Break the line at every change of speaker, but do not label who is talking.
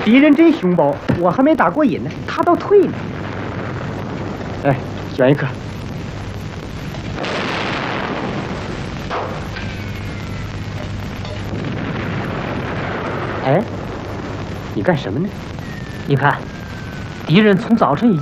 敌人真凶暴，我还没打过瘾呢，他倒退了。哎，选一颗。哎，你干什么呢？
你看，敌人从早晨已